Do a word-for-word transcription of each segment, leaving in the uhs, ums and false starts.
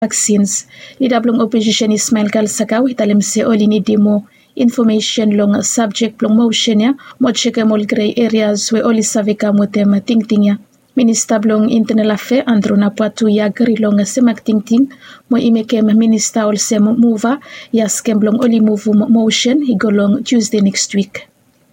vaccines. Lidablong opposition Ismail Kalsakaw italem se olini demo information long subject long motion ya mo cheke mol gray areas we oli saveka motem tingtingya. Minister blong internal affair Andrew Napatu yagri long semak tingting mo imekem minister ol sem mova yaskem blong oli move motion igolong Tuesday next week.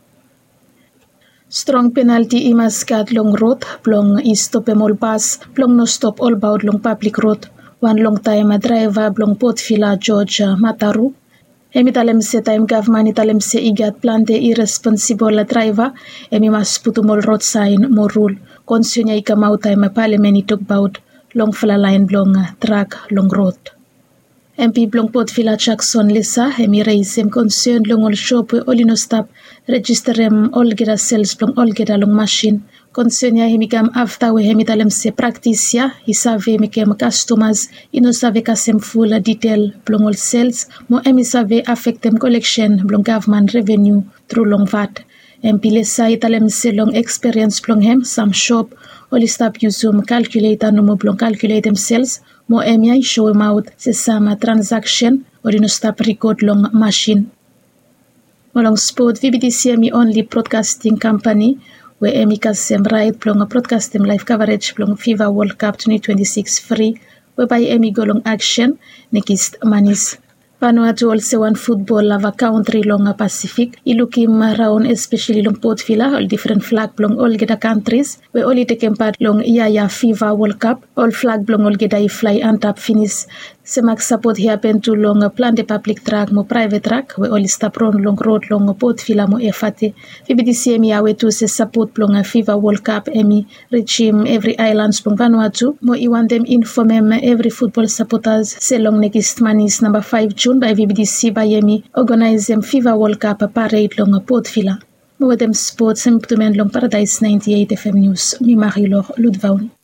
Strong penalty imaskat long road blong istop mol bus blong no stop all about long public road. One long time driver blong Port Vila George Mataru. Emi talem se time government talem se igat plante irresponsible driver emi mas putu mol road sign mo rule. Konsunya ika mau time parliament itok baut long fala line blong track long road. M P blong Port Vila Jackson Lisa emi raise em concern long all shop we olino stop register em all geda sales blong all geda long machine. Konsunya hemi kam after we hemi talem se practice ya isave me kem customers ino save kasem full detail blong all sales mo emi save affect them collection blong government revenue through long V A T. M P Lisa italem se long experience blong hem some shop all stop usum calculator no mo blong calculate themselves mo emi ay show em out se some transaction or ino stop record long machine. Molong sport V B T C emi only broadcasting company we emi kasem right blong broadcasting live coverage blong FIFA World Cup twenty twenty-six free whereby emi golong action nekist manis. Vanuatu also one football lava country long Pacific. Ilukim around especially long Port Vila all different flag blong all geda countries we only taken part long Yaya FIFA World Cup all flag blong all geda fly and tap finish. Semak support happen to long plan the public track mo private track we all stop run long road long Port Vila mo efate. V B T C emi awe to se support long FIFA World Cup emi reach him every islands blong Vanuatu mo I want them inform em every football supporters se long next manis number five June by V B T C by emi organize them FIFA World Cup parade long Port Vila. Mo them sports em long Paradise ninety-eight F M News mi Marilor Ludvaun.